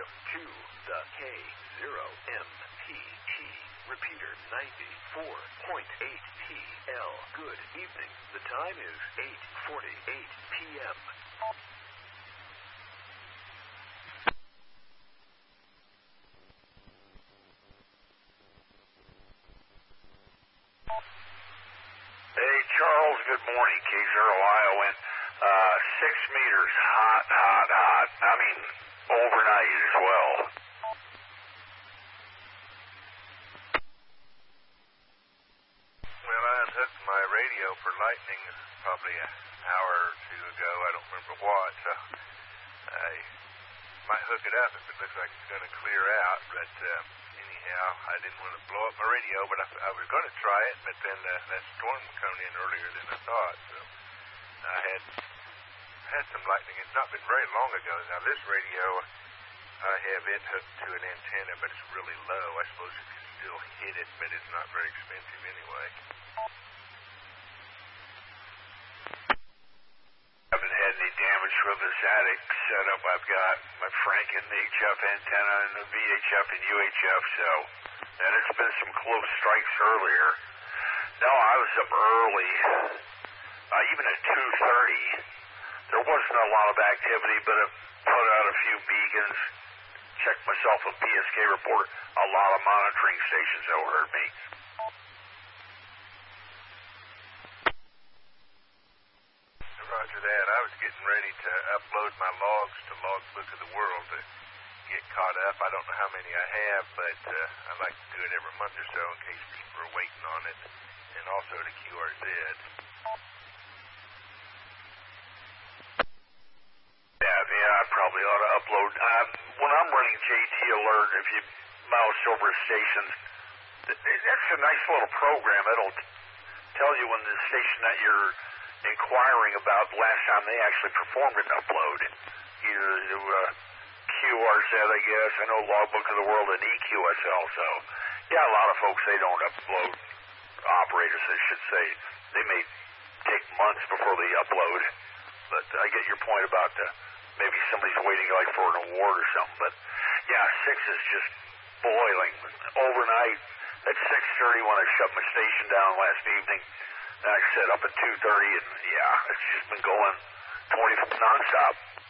Welcome to the K0MPT repeater 94.8TL. Good evening. The time is 8:48 p.m. Hey, Charles, good morning. K0ION. 6 meters. Hot. I mean, overnight as well. Well, I unhooked my radio for lightning probably an hour or two ago. I don't remember what, so I might hook it up if it looks like it's going to clear out. But anyhow, I didn't want to blow up my radio, but I was going to try it, but then that storm came in earlier than I thought. So I had some lightning. It's not been very long ago. Now, this radio, I have it hooked to an antenna, but it's really low. I suppose you can still hit it, but it's not very expensive anyway. I haven't had any damage from the static setup. I've got my Franken HF antenna and the VHF and UHF, and it's been some close strikes earlier. No, I was up early, even at 2:30. There wasn't a lot of activity, but I put out a few beacons, checked myself a PSK report. A lot of monitoring stations overheard me. Roger that. I was getting ready to upload my logs to Logbook of the World to get caught up. I don't know how many I have, but I like to do it every month or so in case people are waiting on it, and also to QRZ. Yeah, I probably ought to upload. When I'm running JT Alert, if you mouse over stations, that's a nice little program. It'll tell you when the station that you're inquiring about the last time they actually performed an upload. Either to QRZ, I guess. I know Logbook of the World and EQSL. So, yeah, a lot of folks, they don't upload. Operators, I should say. They may take months before they upload. But I get your point about maybe somebody's waiting like for an award or something. But, yeah, 6 is just boiling. Overnight at 6:30 when I shut my station down last evening, I set up at 2:30, and, yeah, it's just been going 20 nonstop.